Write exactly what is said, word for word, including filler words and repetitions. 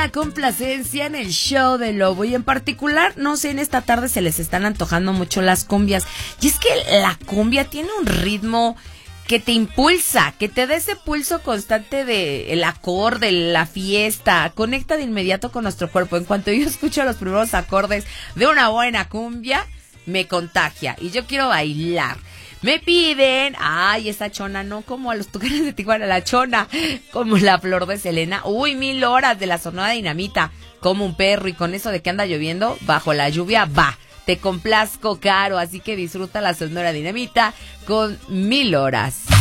la complacencia en el show de Lobo. Y en particular, no sé, en esta tarde se les están antojando mucho las cumbias. Y es que la cumbia tiene un ritmo que te impulsa, que te da ese pulso constante de el acorde, la fiesta. Conecta de inmediato con nuestro cuerpo. En cuanto yo escucho los primeros acordes de una buena cumbia, me contagia y yo quiero bailar. Me piden, ay, esa chona, no como a los Tucanes de Tijuana, la chona, como la Flor de Selena. Uy, mil horas de la Sonora Dinamita, como un perro, y con eso de que anda lloviendo, bajo la lluvia, va. Te complazco, Caro, así que disfruta la Sonora Dinamita con Mil Horas.